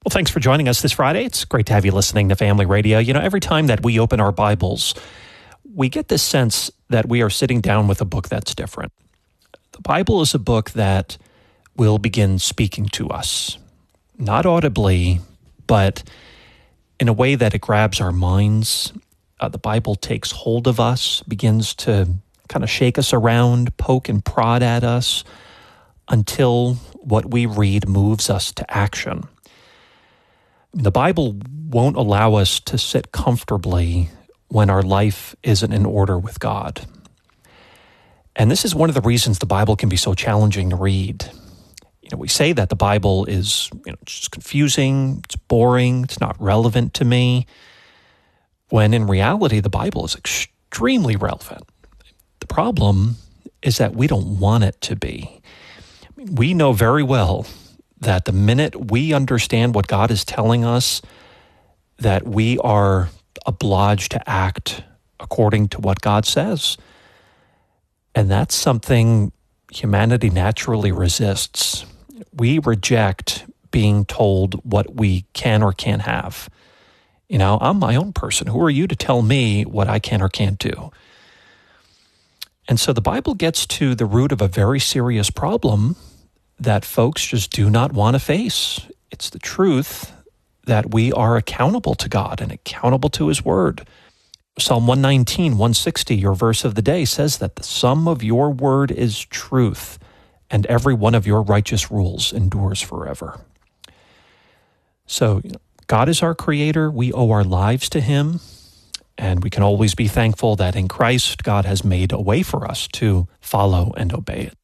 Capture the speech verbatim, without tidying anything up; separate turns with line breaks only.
Well, thanks for joining us this Friday. It's great to have you listening to Family Radio. You know, every time that we open our Bibles, we get this sense that we are sitting down with a book that's different. The Bible is a book that will begin speaking to us, not audibly, but in a way that it grabs our minds. Uh, the Bible takes hold of us, begins to kind of shake us around, poke and prod at us until what we read moves us to action. The Bible won't allow us to sit comfortably when our life isn't in order with God. And this is one of the reasons the Bible can be so challenging to read. You know, we say that the Bible is, you know, just confusing, it's boring, it's not relevant to me, when in reality, the Bible is extremely relevant. The problem is that we don't want it to be. I mean, we know very well that the minute we understand what God is telling us, that we are obliged to act according to what God says. And that's something humanity naturally resists. We reject being told what we can or can't have. You know, I'm my own person. Who are you to tell me what I can or can't do? And so the Bible gets to the root of a very serious problem that folks just do not want to face. It's the truth that we are accountable to God and accountable to His Word. Psalm one nineteen, one sixty, your verse of the day, says that the sum of your word is truth, and every one of your righteous rules endures forever. So, you know, God is our Creator. We owe our lives to Him, and we can always be thankful that in Christ, God has made a way for us to follow and obey it.